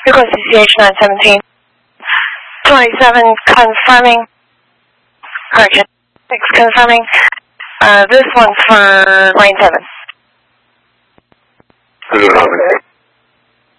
Request CCH 917. 27 confirming. Correction. 6 confirming. This one's for lane 7.